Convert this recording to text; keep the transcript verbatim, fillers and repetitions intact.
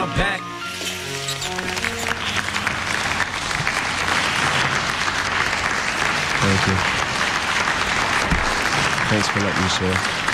I'm back. Thank you. Thanks for letting me share.